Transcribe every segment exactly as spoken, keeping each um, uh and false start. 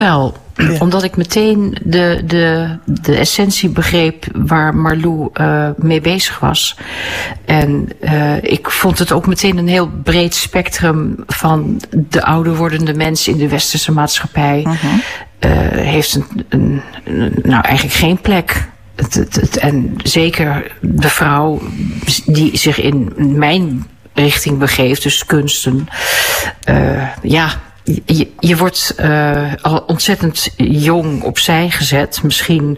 Wel, ja. Omdat ik meteen de, de, de essentie begreep waar Marlou uh, mee bezig was. En uh, ik vond het ook meteen een heel breed spectrum van de ouder wordende mens in de westerse maatschappij. Uh-huh. Uh, heeft een, een, een, nou eigenlijk geen plek. Het, het, het, en zeker de vrouw die zich in mijn richting begeeft, dus kunsten. Uh, ja... Je, je wordt uh, al ontzettend jong opzij gezet. Misschien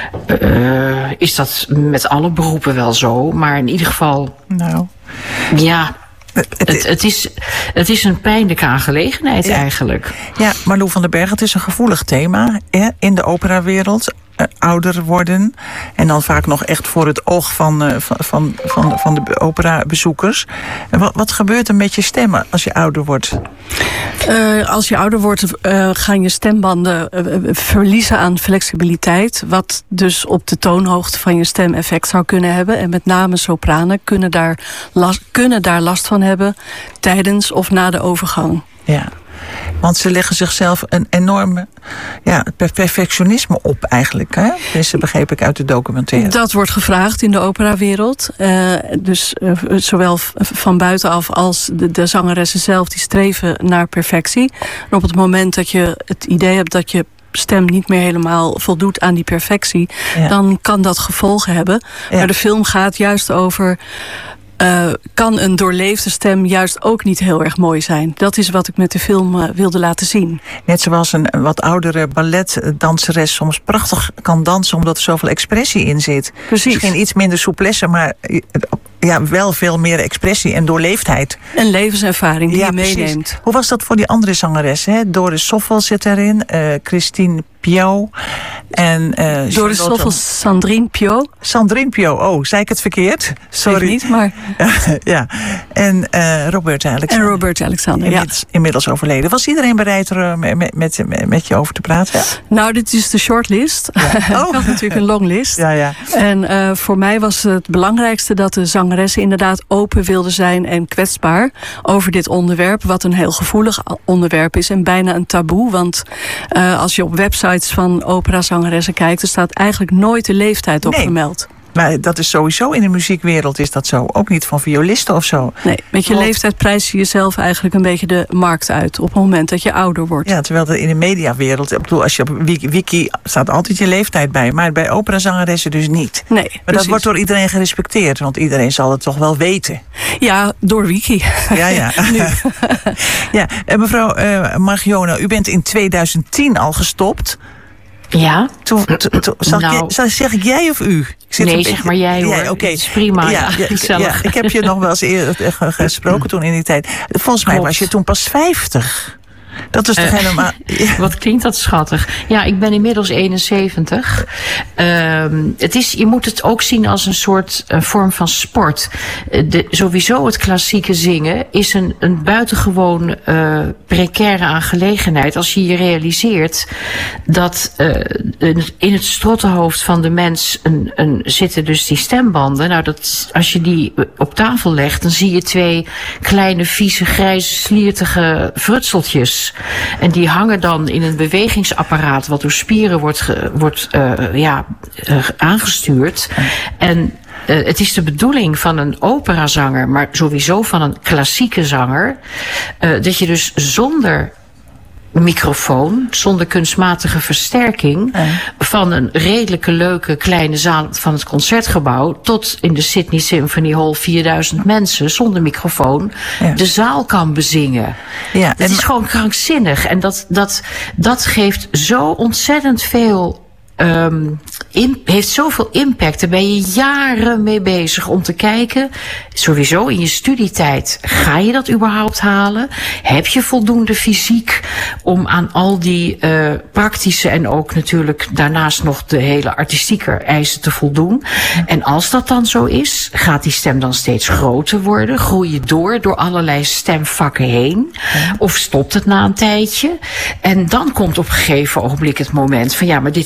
uh, is dat met alle beroepen wel zo. Maar in ieder geval... Nou... Ja... Het, het, is, het is een pijnlijke aangelegenheid ja. eigenlijk. Ja, Marlou van den Berg, het is een gevoelig thema hè, in de operawereld. Uh, ouder worden. En dan vaak nog echt voor het oog van, uh, van, van, van, van de operabezoekers. En wat, wat gebeurt er met je stem als je ouder wordt? Uh, als je ouder wordt, uh, gaan je stembanden uh, verliezen aan flexibiliteit. Wat dus op de toonhoogte van je stem effect zou kunnen hebben. En met name sopranen kunnen daar, last, kunnen daar last van hebben tijdens of na de overgang. Ja. Want ze leggen zichzelf een enorme ja, perfectionisme op eigenlijk. Hè? Dus begreep ik uit de documentaire. Dat wordt gevraagd in de operawereld. Uh, dus uh, zowel van buitenaf als de, de zangeressen zelf die streven naar perfectie. En op het moment dat je het idee hebt dat je stem niet meer helemaal voldoet aan die perfectie, ja. dan kan dat gevolgen hebben. Ja. Maar de film gaat juist over... Uh, kan een doorleefde stem juist ook niet heel erg mooi zijn. Dat is wat ik met de film uh, wilde laten zien. Net zoals een wat oudere balletdanseres soms prachtig kan dansen omdat er zoveel expressie in zit. Precies. Misschien iets minder souplesse, maar ja, wel veel meer expressie en doorleefdheid. En levenservaring die ja, je meeneemt. Precies. Hoe was dat voor die andere zangeressen? Hè? Doris Soffel zit erin, uh, Christine Piot. En, uh, Doris Soffel, Sandrine Piot. Sandrine Piot, oh, zei ik het verkeerd? Sorry. Ik niet, maar... ja, en uh, Robert Alexander. En Robert Alexander, inmiddels, ja. Inmiddels overleden. Was iedereen bereid er met, met, met, met je over te praten? Ja? Nou, dit is de shortlist. Ja. Oh. Ik had natuurlijk een longlist. Ja, ja. En uh, voor mij was het belangrijkste dat de zangeressen inderdaad open wilden zijn en kwetsbaar over dit onderwerp, wat een heel gevoelig onderwerp is en bijna een taboe. Want uh, als je op websites van operazangeressen kijkt, er staat eigenlijk nooit de leeftijd op nee. vermeld. Maar dat is sowieso in de muziekwereld is dat zo. Ook niet van violisten of zo. Nee, met je Want... leeftijd prijs je jezelf eigenlijk een beetje de markt uit op het moment dat je ouder wordt. Ja, terwijl er in de mediawereld, ik bedoel, als je op wiki, wiki staat altijd je leeftijd bij. Maar bij operazangeressen dus niet. Nee, maar precies. Dat wordt door iedereen gerespecteerd. Want iedereen zal het toch wel weten. Ja, door wiki. Ja, ja. ja, en mevrouw uh, Marchionne, u bent in tweeduizend tien al gestopt. Ja. Toen, to, to, zal nou, ik, zal, zeg ik jij of u? Ik zit nee, zeg maar jij hoor. Ja, okay. Het is prima. Ja, ja, ja, ja, ik heb je nog wel eens eerder gesproken toen in die tijd. Volgens mij Klopt. was je toen pas vijftig. Dat is toch uh, helemaal... Ja. Wat klinkt dat schattig. Ja, ik ben inmiddels eenenzeventig. Uh, het is, je moet het ook zien als een soort uh, vorm van sport. De, sowieso het klassieke zingen is een, een buitengewoon uh, precaire aangelegenheid. Als je je realiseert dat uh, in het strottenhoofd van de mens een, een, zitten dus die stembanden. Nou, dat, als je die op tafel legt, dan zie je twee kleine, vieze, grijze, sliertige frutseltjes. En die hangen dan in een bewegingsapparaat wat door spieren wordt, ge, wordt uh, ja, uh, aangestuurd. En uh, het is de bedoeling van een operazanger, maar sowieso van een klassieke zanger, uh, dat je dus zonder microfoon, zonder kunstmatige versterking, ja. van een redelijke leuke kleine zaal van het Concertgebouw tot in de Sydney Symphony Hall vierduizend mensen zonder microfoon ja. de zaal kan bezingen. Ja, het is gewoon krankzinnig en dat, dat, dat geeft zo ontzettend veel Um, in, heeft zoveel impact. Daar ben je jaren mee bezig om te kijken. Sowieso in je studietijd. Ga je dat überhaupt halen? Heb je voldoende fysiek om aan al die uh, praktische en ook natuurlijk daarnaast nog de hele artistieke eisen te voldoen? En als dat dan zo is, gaat die stem dan steeds groter worden? Groei je door door allerlei stemvakken heen? Of stopt het na een tijdje? En dan komt op een gegeven ogenblik het moment van ja, maar dit is zo'n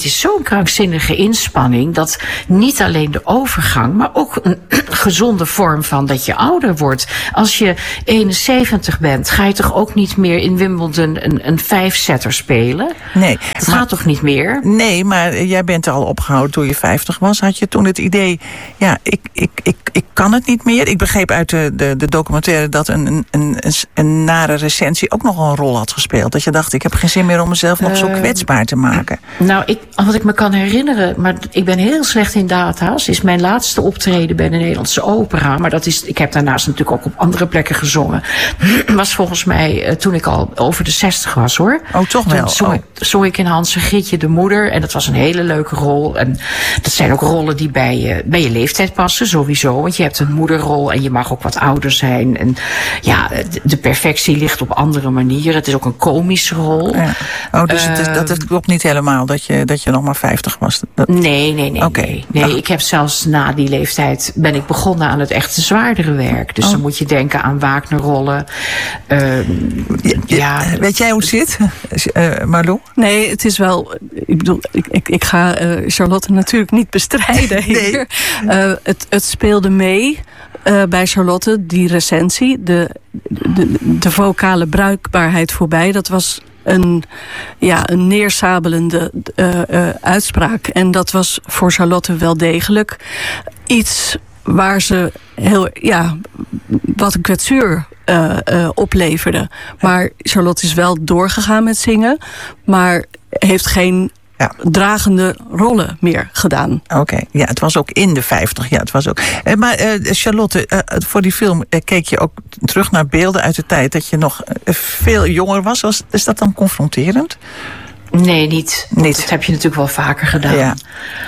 krankzinnige inspanning dat niet alleen de overgang, maar ook een gezonde vorm van dat je ouder wordt. Als je eenenzeventig bent, ga je toch ook niet meer in Wimbledon een, een vijfsetter spelen? Nee. Dat maar, gaat toch niet meer? Nee, maar jij bent al opgehouden toen je vijftig was. Had je toen het idee, ja, ik, ik, ik, ik kan het niet meer? Ik begreep uit de, de, de documentaire dat een, een, een, een nare recensie ook nog een rol had gespeeld. Dat je dacht, ik heb geen zin meer om mezelf nog uh, zo kwetsbaar te maken. Nou, ik, wat ik me kan herinneren, maar ik ben heel slecht in data's, is mijn laatste optreden bij de Nederlandse Opera. Maar dat is, ik heb daarnaast natuurlijk ook op andere plekken gezongen. Was volgens mij uh, toen ik al over de zestig was, hoor. Oh, toch wel? Toen zong, oh. ik, zong ik in Hans en Grietje de Moeder. En dat was een hele leuke rol. En dat zijn ook rollen die bij je, bij je leeftijd passen, sowieso. Want je hebt een moederrol en je mag ook wat ouder zijn. En ja, de, de perfectie ligt op andere manieren. Het is ook een komische rol. Ja. Oh, dus uh, het is, dat het klopt niet helemaal dat je, dat je nog maar vijftig was? Dat... Nee, nee, nee. Okay. Nee, nee. Ah. Ik heb zelfs na die leeftijd ben ik begonnen aan het echte zwaardere werk. Dus oh. dan moet je denken aan Wagnerrollen. Uh, ja, ja. Weet jij hoe het zit, uh, Marlou? Nee, het is wel... Ik bedoel, ik, ik, ik ga uh, Charlotte natuurlijk niet bestrijden hier. Nee. Uh, het, het speelde mee uh, bij Charlotte, die recensie. De, de, de vocale bruikbaarheid voorbij, dat was een, ja, een neersabelende uh, uh, uitspraak. En dat was voor Charlotte wel degelijk iets waar ze heel, ja, wat een kwetsuur uh, uh, opleverde. Maar Charlotte is wel doorgegaan met zingen, maar heeft geen ja. dragende rollen meer gedaan. Oké, okay. Ja, het was ook in de vijftig. Ja, het was ook. Eh, maar uh, Charlotte, uh, voor die film uh, keek je ook terug naar beelden uit de tijd dat je nog uh, veel jonger was. was. Is dat dan confronterend? Nee, niet. niet. Dat heb je natuurlijk wel vaker gedaan. Ja.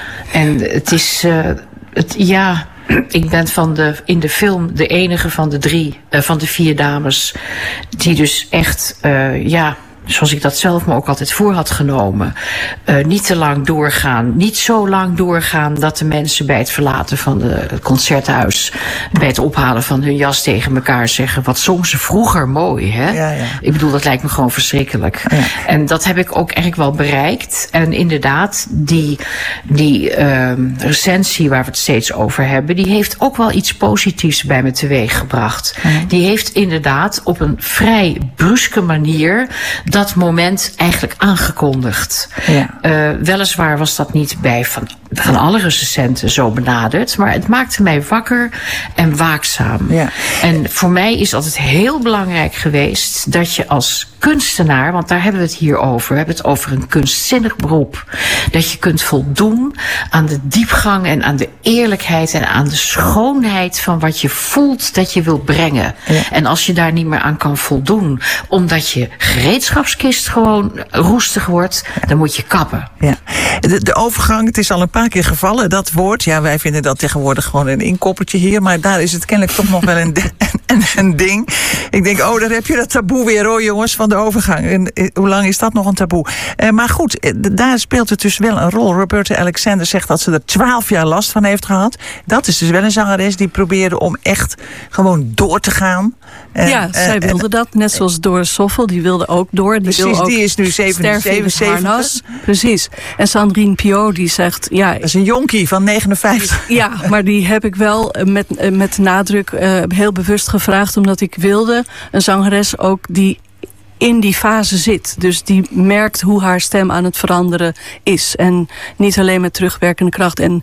En het is, uh, het, ja... Ik ben van de, in de film de enige van de drie, uh, van de vier dames, die dus echt, uh, ja, zoals ik dat zelf me ook altijd voor had genomen, uh, niet te lang doorgaan. Niet zo lang doorgaan dat de mensen bij het verlaten van de, het concerthuis, bij het ophalen van hun jas tegen elkaar zeggen, wat zong ze vroeger mooi, hè? Ja, ja. Ik bedoel, dat lijkt me gewoon verschrikkelijk. Ja. En dat heb ik ook eigenlijk wel bereikt. En inderdaad, die, die uh, recensie waar we het steeds over hebben, die heeft ook wel iets positiefs bij me teweeg gebracht. Ja. Die heeft inderdaad op een vrij bruske manier dat moment eigenlijk aangekondigd. Ja. Uh, weliswaar was dat niet bij van, van alle recensenten zo benaderd, maar het maakte mij wakker en waakzaam. Ja. En voor mij is altijd heel belangrijk geweest dat je als kunstenaar, want daar hebben we het hier over, we hebben het over een kunstzinnig beroep, dat je kunt voldoen aan de diepgang en aan de eerlijkheid en aan de schoonheid van wat je voelt dat je wilt brengen. Ja. En als je daar niet meer aan kan voldoen, omdat je gereedschapskist gewoon roestig wordt, ja. dan moet je kappen. Ja. De, de overgang, het is al een paar keer gevallen, dat woord. Ja, wij vinden dat tegenwoordig gewoon een inkoppertje hier, maar daar is het kennelijk toch nog wel een, een, een ding. Ik denk, oh, daar heb je dat taboe weer, hoor, jongens, van de overgang. En, eh, hoe lang is dat nog een taboe? Uh, maar goed, eh, daar speelt het dus wel een rol. Roberta Alexander zegt dat ze er twaalf jaar last van heeft gehad. Dat is dus wel een zangeres die probeerde om echt gewoon door te gaan. Uh, ja, zij uh, wilde uh, dat. Net zoals Doris Soffel, die wilde ook door. Die precies, wil ook die is nu zevenenzeventig. Precies. En Sandrine Piot, die zegt, ja, dat is een jonkie van negenenvijftig. Ja, maar die heb ik wel met, met nadruk uh, heel bewust gevraagd, omdat ik wilde een zangeres ook die in die fase zit. Dus die merkt hoe haar stem aan het veranderen is. En niet alleen met terugwerkende kracht. En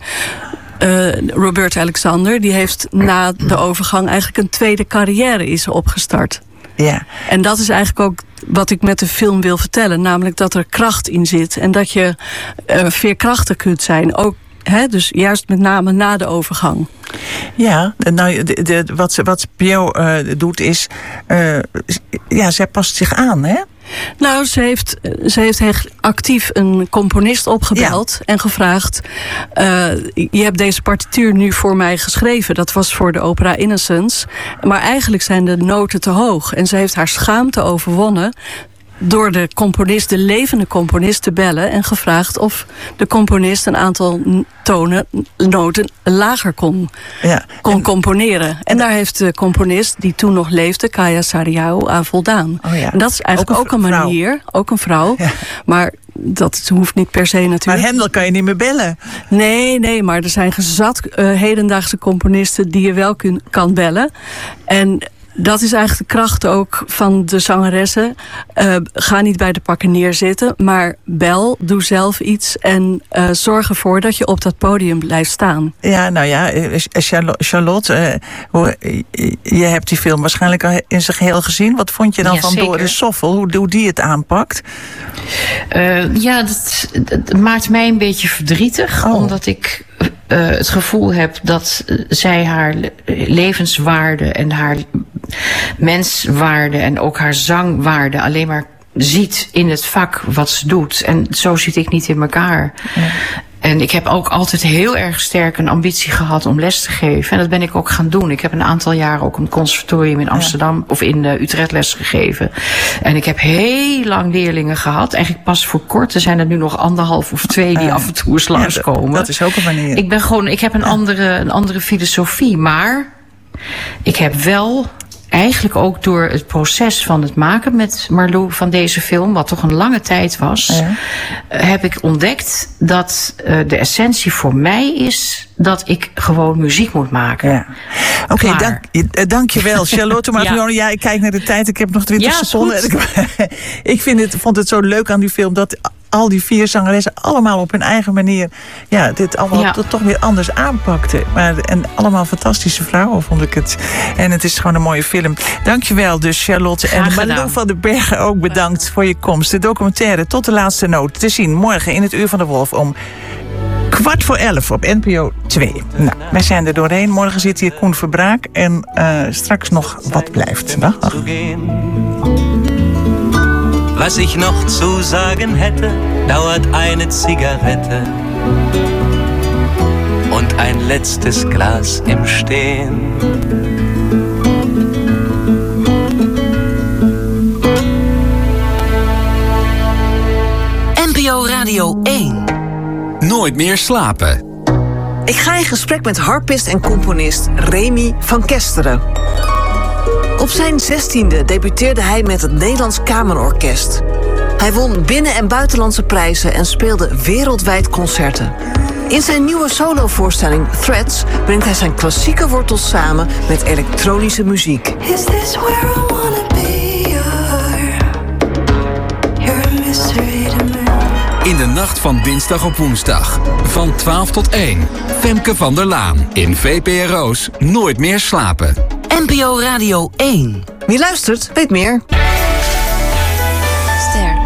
uh, Roberta Alexander, die heeft na de overgang eigenlijk een tweede carrière is opgestart. Ja. En dat is eigenlijk ook wat ik met de film wil vertellen. Namelijk dat er kracht in zit. En dat je uh, veerkrachtig kunt zijn. Ook, hè, dus juist met name na de overgang. Ja, nou, de, de, wat, wat Piot uh, doet is, uh, ja, zij past zich aan, hè? Nou, ze heeft, ze heeft echt actief een componist opgebeld ja. en gevraagd, Uh, je hebt deze partituur nu voor mij geschreven. Dat was voor de opera Innocence. Maar eigenlijk zijn de noten te hoog. En ze heeft haar schaamte overwonnen door de componist, de levende componist, te bellen en gevraagd of de componist een aantal tonen, noten lager kon, ja. kon en, componeren. En, en daar heeft de componist die toen nog leefde, Kaija Saariaho, aan voldaan. Oh ja. En dat is eigenlijk ook een, ook een manier, ook een vrouw. Ja. Maar dat hoeft niet per se natuurlijk. Maar Händel kan je niet meer bellen. Nee, nee, maar er zijn gezat uh, hedendaagse componisten die je wel kun, kan bellen. En dat is eigenlijk de kracht ook van de zangeressen. Uh, ga niet bij de pakken neerzitten, maar bel, doe zelf iets en uh, zorg ervoor dat je op dat podium blijft staan. Ja, nou ja, Charlotte, uh, je hebt die film waarschijnlijk al in zijn geheel gezien. Wat vond je dan ja, van zeker. Doris Soffel, hoe, hoe die het aanpakt? Uh, ja, dat, dat maakt mij een beetje verdrietig, oh. omdat ik Uh, het gevoel heb dat uh, zij haar levenswaarde en haar menswaarde en ook haar zangwaarde alleen maar ziet in het vak wat ze doet. En zo zit ik niet in elkaar. Ja. En ik heb ook altijd heel erg sterk een ambitie gehad om les te geven. En dat ben ik ook gaan doen. Ik heb een aantal jaren ook een conservatorium in Amsterdam ja. of in uh, Utrecht les gegeven. En ik heb heel lang leerlingen gehad. Eigenlijk pas voor kort. Er zijn er nu nog anderhalf of twee die uh, af en toe eens langskomen. Ja, dat is ook een manier. Ik ben gewoon, ik heb een, ja. andere, een andere filosofie. Maar ik heb wel eigenlijk ook door het proces van het maken met Marlou van deze film, wat toch een lange tijd was, ja. heb ik ontdekt dat uh, de essentie voor mij is dat ik gewoon muziek moet maken. Ja. Oké, okay, dank, dank je wel, Charlotte Martignoni. ja. ja, ik kijk naar de tijd. Ik heb nog twintig ja, seconden. Ik vind het, vond het zo leuk aan die film dat al die vier zangeressen allemaal op hun eigen manier ja, dit allemaal ja. toch weer anders aanpakten. Maar, en allemaal fantastische vrouwen, vond ik het. En het is gewoon een mooie film. Dankjewel dus, Charlotte. Graag en Marlou van den Bergen ook bedankt voor je komst. De documentaire Tot de Laatste Noot te zien morgen in het Uur van de Wolf om kwart voor elf op N P O twee. Nou, wij zijn er doorheen. Morgen zit hier Koen Verbraak en uh, straks nog Wat Blijft. Dag. Was ich noch zu sagen hätte, dauert eine Zigarette und ein letztes Glas im Stehen. N P O Radio één. Nooit meer slapen. Ik ga in gesprek met harpist en componist Remy van Kesteren. Op zijn zestiende debuteerde hij met het Nederlands Kamerorkest. Hij won binnen- en buitenlandse prijzen en speelde wereldwijd concerten. In zijn nieuwe solovoorstelling Threads brengt hij zijn klassieke wortels samen met elektronische muziek. Is this where I wanna be? You're, you're a mystery to me. In de nacht van dinsdag op woensdag. Van twaalf tot één. Femke van der Laan. In V P R O's Nooit meer slapen. N P O Radio één. Wie luistert, weet meer. Ster.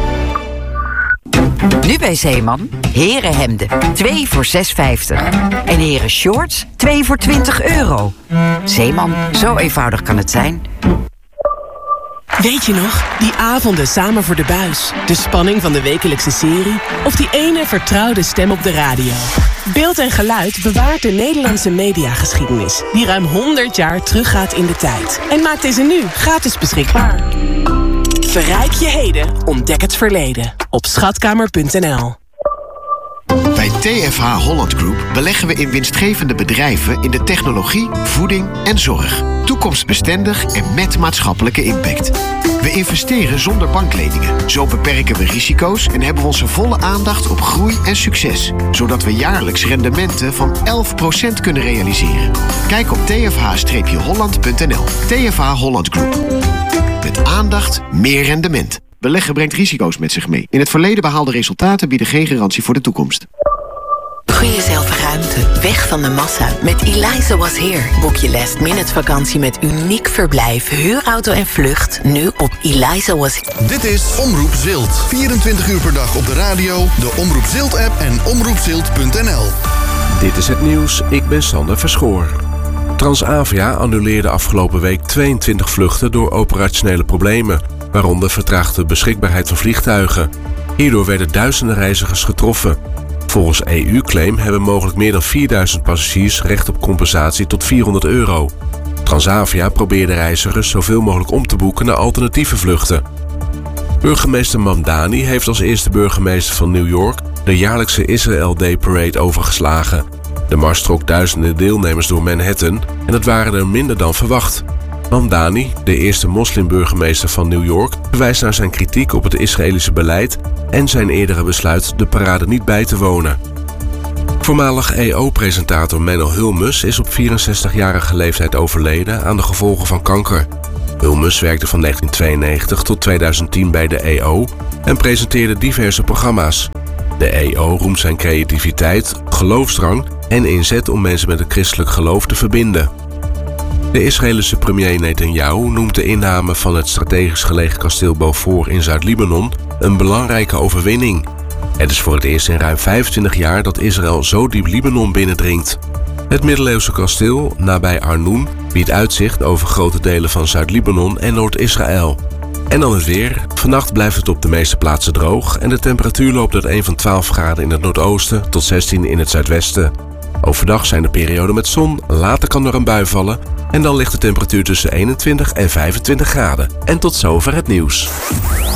Nu bij Zeeman. Herenhemden. twee voor zes vijftig. En heren shorts. twee voor twintig euro. Zeeman, zo eenvoudig kan het zijn. Weet je nog? Die avonden samen voor de buis. De spanning van de wekelijkse serie. Of die ene vertrouwde stem op de radio. Beeld en geluid bewaart de Nederlandse mediageschiedenis. Die ruim honderd jaar teruggaat in de tijd. En maakt deze nu gratis beschikbaar. Verrijk je heden. Ontdek het verleden. Op schatkamer punt n l. Bij T F H Holland Group beleggen we in winstgevende bedrijven in de technologie, voeding en zorg. Toekomstbestendig en met maatschappelijke impact. We investeren zonder bankleningen. Zo beperken we risico's en hebben we onze volle aandacht op groei en succes. Zodat we jaarlijks rendementen van elf procent kunnen realiseren. Kijk op t f h holland punt n l. T F H Holland Group. Met aandacht meer rendement. Beleggen brengt risico's met zich mee. In het verleden behaalde resultaten bieden geen garantie voor de toekomst. Gun jezelf ruimte, weg van de massa. Met Eliza Was Here boek je last minute vakantie met uniek verblijf, huurauto en vlucht. Nu op Eliza Was Here. Dit is Omroep Zilt. vierentwintig uur per dag op de radio, de Omroep Zilt app en omroep zilt punt n l. Dit is het nieuws, ik ben Sander Verschoor. Transavia annuleerde afgelopen week tweeëntwintig vluchten door operationele problemen, waaronder vertraagde beschikbaarheid van vliegtuigen. Hierdoor werden duizenden reizigers getroffen. Volgens E U-claim hebben mogelijk meer dan vierduizend passagiers recht op compensatie tot vierhonderd euro. Transavia probeerde reizigers zoveel mogelijk om te boeken naar alternatieve vluchten. Burgemeester Mamdani heeft als eerste burgemeester van New York de jaarlijkse Israel Day Parade overgeslagen. De mars trok duizenden deelnemers door Manhattan en het waren er minder dan verwacht. Mamdani, de eerste moslimburgemeester van New York, verwijst naar zijn kritiek op het Israëlische beleid en zijn eerdere besluit de parade niet bij te wonen. Voormalig E O-presentator Menno Hulmes is op vierenzestigjarige leeftijd overleden aan de gevolgen van kanker. Hulmes werkte van negentien tweeënnegentig tot tweeduizend tien bij de E O en presenteerde diverse programma's. De E O roemt zijn creativiteit, geloofsdrang en inzet om mensen met het christelijk geloof te verbinden. De Israëlische premier Netanyahu noemt de inname van het strategisch gelegen kasteel Beaufort in Zuid-Libanon een belangrijke overwinning. Het is voor het eerst in ruim vijfentwintig jaar dat Israël zo diep Libanon binnendringt. Het middeleeuwse kasteel, nabij Arnoen, biedt uitzicht over grote delen van Zuid-Libanon en Noord-Israël. En dan het weer. Vannacht blijft het op de meeste plaatsen droog en de temperatuur loopt uiteen van twaalf graden in het noordoosten tot zestien in het zuidwesten. Overdag zijn er perioden met zon, later kan er een bui vallen en dan ligt de temperatuur tussen eenentwintig en vijfentwintig graden. En tot zover het nieuws.